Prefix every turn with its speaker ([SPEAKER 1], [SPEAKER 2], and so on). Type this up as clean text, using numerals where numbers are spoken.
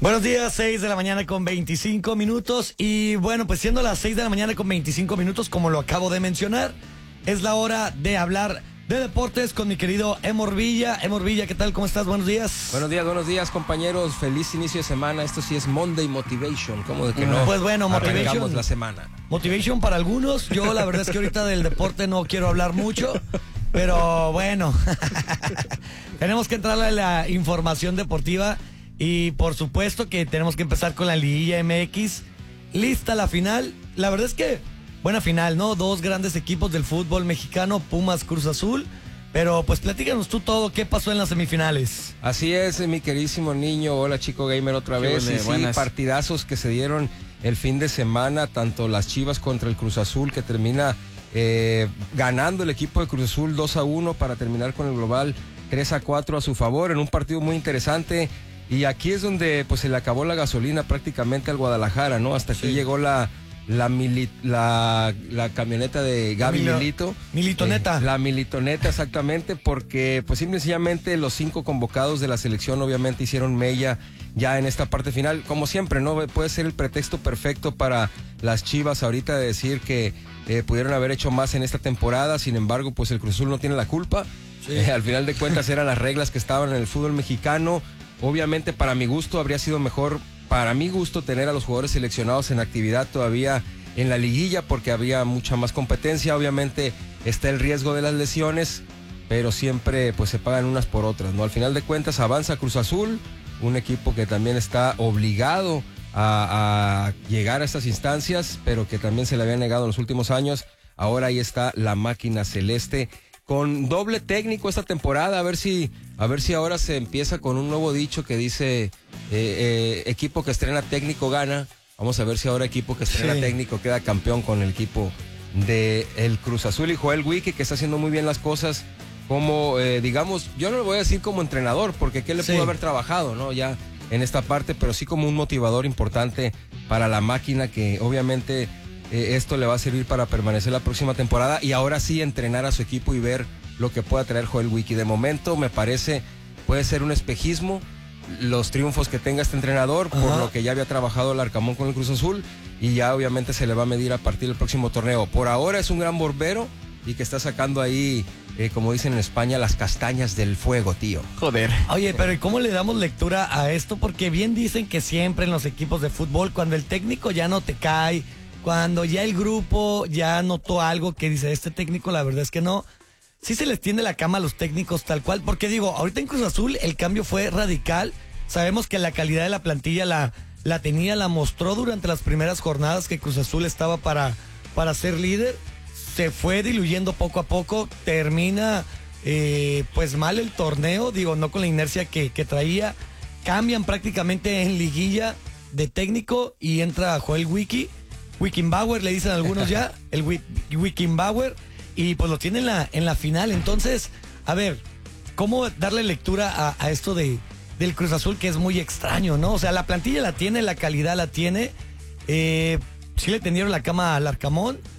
[SPEAKER 1] Buenos días, 6 de la mañana con 25 minutos. Y bueno, pues siendo las 6 de la mañana con 25 minutos, como lo acabo de mencionar, es la hora de hablar de deportes con mi querido Emor Villa. Emor Villa, ¿qué tal? ¿Cómo estás? Buenos días.
[SPEAKER 2] Buenos días, compañeros. Feliz inicio de semana. Esto sí es Monday Motivation. ¿Cómo de que no?
[SPEAKER 1] Pues bueno,
[SPEAKER 2] arrancamos la semana.
[SPEAKER 1] Motivation para algunos. Yo la verdad es que ahorita del deporte no quiero hablar mucho, pero bueno, tenemos que entrar a la información deportiva y por supuesto que tenemos que empezar con la Liguilla MX. Lista la final. La verdad es que buena final, ¿no? Dos grandes equipos del fútbol mexicano, Pumas, Cruz Azul. Pero pues platícanos tú todo, ¿qué pasó en las semifinales?
[SPEAKER 2] Así es, mi queridísimo niño. Hola, Chico Gamer, otra vez.
[SPEAKER 3] Sí,
[SPEAKER 2] partidazos que se dieron el fin de semana, tanto las Chivas contra el Cruz Azul, que termina ganando el equipo de Cruz Azul 2-1 para terminar con el global 3-4 a su favor, en un partido muy interesante. Y aquí es donde pues se le acabó la gasolina prácticamente al Guadalajara, ¿no? Hasta aquí llegó la camioneta de Gaby Milito.
[SPEAKER 1] Militoneta.
[SPEAKER 2] La Militoneta, exactamente, porque pues simple y sencillamente los 5 convocados de la selección obviamente hicieron mella ya en esta parte final. Como siempre, ¿no? Puede ser el pretexto perfecto para las Chivas ahorita de decir que pudieron haber hecho más en esta temporada. Sin embargo, pues el Cruz Azul no tiene la culpa. Sí. Al final de cuentas eran las reglas que estaban en el fútbol mexicano. Obviamente, para mi gusto, habría sido mejor, para mi gusto, tener a los jugadores seleccionados en actividad todavía en la liguilla, porque había mucha más competencia. Obviamente está el riesgo de las lesiones, pero siempre pues se pagan unas por otras, ¿no? Al final de cuentas avanza Cruz Azul, un equipo que también está obligado a llegar a estas instancias, pero que también se le había negado en los últimos años. Ahora ahí está la máquina celeste, con doble técnico esta temporada, a ver si ahora se empieza con un nuevo dicho que dice equipo que estrena técnico gana. Vamos a ver si ahora equipo que estrena técnico queda campeón con el equipo de el Cruz Azul. Y Joel Wiki, que está haciendo muy bien las cosas como, digamos, yo no le voy a decir como entrenador, porque ¿qué le pudo haber trabajado, no? Ya en esta parte, pero sí como un motivador importante para la máquina, que obviamente esto le va a servir para permanecer la próxima temporada y ahora sí entrenar a su equipo y ver lo que pueda traer Joel Wiki. De momento me parece puede ser un espejismo los triunfos que tenga este entrenador, por lo que ya había trabajado el Arcamón con el Cruz Azul, y ya obviamente se le va a medir a partir del próximo torneo. Por ahora es un gran borbero y que está sacando ahí, como dicen en España, las castañas del fuego, tío.
[SPEAKER 3] Joder.
[SPEAKER 1] Oye, pero ¿y cómo le damos lectura a esto? Porque bien dicen que siempre en los equipos de fútbol, cuando el técnico ya no te cae, cuando ya el grupo ya notó algo que dice, este técnico la verdad es que no, sí se les tiende la cama a los técnicos tal cual, porque digo, ahorita en Cruz Azul el cambio fue radical. Sabemos que la calidad de la plantilla la mostró durante las primeras jornadas que Cruz Azul estaba para ser líder. Se fue diluyendo poco a poco, termina pues mal el torneo, digo, no con la inercia que traía. Cambian prácticamente en liguilla de técnico y entra Joel Wiki. Wickenbauer, le dicen algunos ya, el Wickenbauer, y pues lo tiene en la final. Entonces, a ver, ¿cómo darle lectura a esto del Cruz Azul, que es muy extraño, ¿no? O sea, la plantilla la tiene, la calidad la tiene, sí le tendieron la cama al Arcamón,